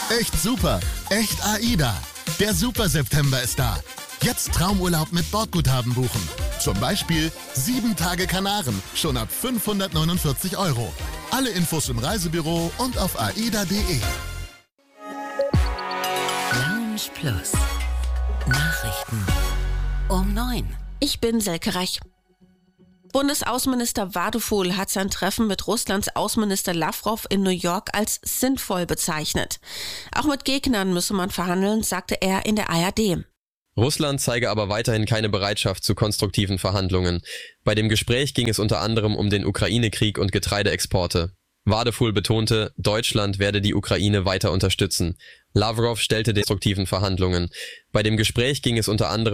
Echt super, echt AIDA. Der Super September ist da. Jetzt Traumurlaub mit Bordguthaben buchen. Zum Beispiel 7 Tage Kanaren, schon ab 549 €. Alle Infos im Reisebüro und auf aida.de. Lounge Plus. Nachrichten um 9. Ich bin Selke Reich. Bundesaußenminister Wadefol hat sein Treffen mit Russlands Außenminister Lavrov in New York als sinnvoll bezeichnet. Auch mit Gegnern müsse man verhandeln, sagte er in der ARD. Russland zeige aber weiterhin keine Bereitschaft zu konstruktiven Verhandlungen. Bei dem Gespräch ging es unter anderem um den Ukraine-Krieg und Getreideexporte. Wadefol betonte, Deutschland werde die Ukraine weiter unterstützen. Lavrov stellte destruktiven Verhandlungen. Bei dem Gespräch ging es unter anderem